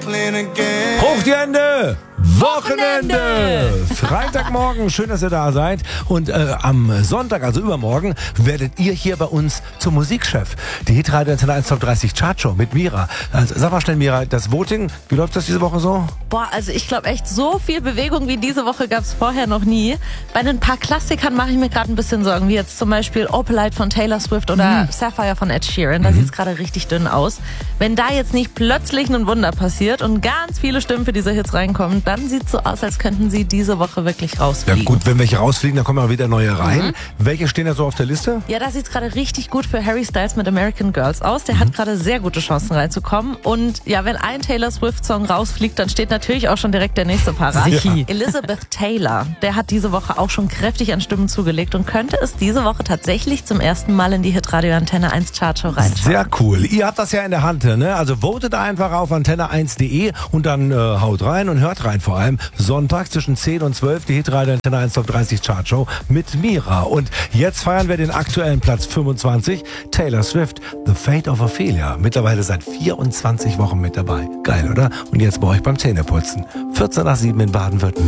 Hoch die Hände! Wochenende! Freitagmorgen, schön, dass ihr da seid. Und am Sonntag, also übermorgen, werdet ihr hier bei uns zum Musikchef. Die Hitradio Antenne 1 Top 30 Chartshow mit Mira. Also, sag mal schnell, Mira, das Voting, wie läuft das diese Woche so? Boah, also ich glaube echt, so viel Bewegung wie diese Woche gab es vorher noch nie. Bei ein paar Klassikern mache ich mir gerade ein bisschen Sorgen, wie jetzt zum Beispiel Opalite von Taylor Swift oder Sapphire von Ed Sheeran. Da sieht es gerade richtig dünn aus. Wenn da jetzt nicht plötzlich ein Wunder passiert und ganz viele Stimmen für diese Hits reinkommen, dann sieht es so aus, als könnten sie diese Woche wirklich rausfliegen. Ja gut, wenn welche rausfliegen, dann kommen auch wieder neue rein. Welche stehen da so auf der Liste? Ja, da sieht es gerade richtig gut für Harry Styles mit American Girls aus. Der hat gerade sehr gute Chancen reinzukommen. Und ja, wenn ein Taylor Swift-Song rausfliegt, dann steht natürlich auch schon direkt der nächste parat. Ja. Elizabeth Taylor, der hat diese Woche auch schon kräftig an Stimmen zugelegt und könnte es diese Woche tatsächlich zum ersten Mal in die Hitradio Antenne 1 Chartshow reinschauen. Sehr cool. Ihr habt das ja in der Hand, ne? Also votet einfach auf antenne1.de und dann haut rein und hört rein vor allem. Sonntag zwischen 10 und 12 die Hitradio Antenne 1 Top 30 Chartshow mit Mira. Und jetzt feiern wir den aktuellen Platz 25. Taylor Swift, The Fate of Ophelia. Mittlerweile seit 24 Wochen mit dabei. Geil, oder? Und jetzt bei euch beim Zähneputzen. 14 nach 7 in Baden-Württemberg.